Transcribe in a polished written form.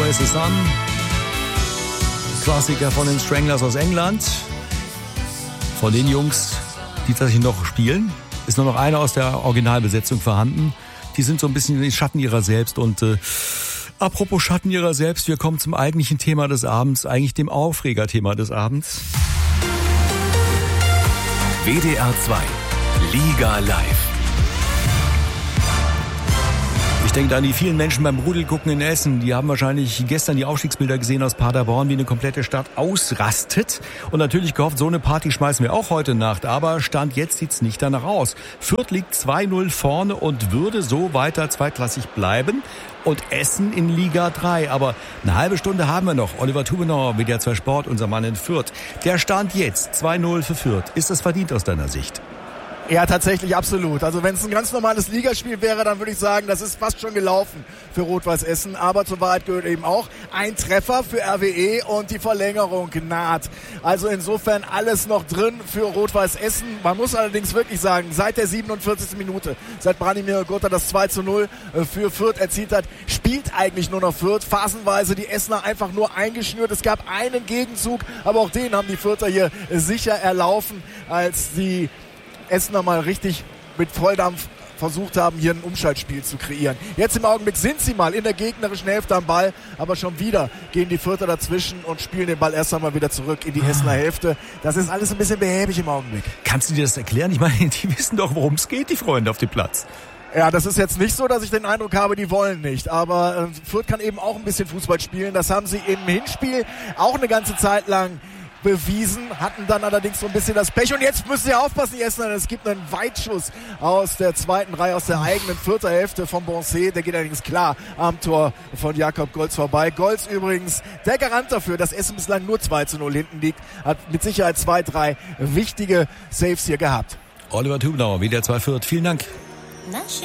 Always the Sun. Klassiker von den Stranglers aus England. Von den Jungs, die tatsächlich noch spielen, ist nur noch einer aus der Originalbesetzung vorhanden. Die sind so ein bisschen in den Schatten ihrer selbst. Und apropos Schatten ihrer selbst, wir kommen zum eigentlichen Thema des Abends, eigentlich dem Aufregerthema des Abends. WDR 2 Liga Live. Ich denke an die vielen Menschen beim Rudelgucken in Essen. Die haben wahrscheinlich gestern die Aufstiegsbilder gesehen aus Paderborn, wie eine komplette Stadt ausrastet. Und natürlich gehofft, so eine Party schmeißen wir auch heute Nacht. Aber Stand jetzt sieht's nicht danach aus. Fürth liegt 2-0 vorne und würde so weiter zweitklassig bleiben. Und Essen in Liga 3. Aber eine halbe Stunde haben wir noch. Oliver Tubenauer, WDR 2 Sport, unser Mann in Fürth. Der Stand jetzt 2-0 für Fürth. Ist das verdient aus deiner Sicht? Ja, tatsächlich absolut. Also wenn es ein ganz normales Ligaspiel wäre, dann würde ich sagen, das ist fast schon gelaufen für Rot-Weiß Essen. Aber zur Wahrheit gehört eben auch ein Treffer für RWE und die Verlängerung naht. Also insofern alles noch drin für Rot-Weiß Essen. Man muss allerdings wirklich sagen, seit der 47. Minute, seit Branimir Gotha das 2-0 für Fürth erzielt hat, spielt eigentlich nur noch Fürth. Phasenweise die Essener einfach nur eingeschnürt. Es gab einen Gegenzug, aber auch den haben die Fürther hier sicher erlaufen, als die Essener mal richtig mit Volldampf versucht haben, hier ein Umschaltspiel zu kreieren. Jetzt im Augenblick sind sie mal in der gegnerischen Hälfte am Ball, aber schon wieder gehen die Fürther dazwischen und spielen den Ball erst einmal wieder zurück in die Essener Hälfte. Das ist alles ein bisschen behäbig im Augenblick. Kannst du dir das erklären? Ich meine, die wissen doch, worum es geht, die Freunde auf dem Platz. Ja, das ist jetzt nicht so, dass ich den Eindruck habe, die wollen nicht. Aber Fürth kann eben auch ein bisschen Fußball spielen. Das haben sie im Hinspiel auch eine ganze Zeit lang bewiesen, hatten dann allerdings so ein bisschen das Pech. Und jetzt müssen sie aufpassen, die Essener. Es gibt einen Weitschuss aus der zweiten Reihe, aus der eigenen Fürther Hälfte von Bonset. Der geht allerdings klar am Tor von Jakob Golz vorbei. Golz übrigens der Garant dafür, dass Essen bislang nur 2-0 hinten liegt. Hat mit Sicherheit 2, 3 wichtige Saves hier gehabt. Oliver Tubenauer, WDR 2 Fürth. Vielen Dank.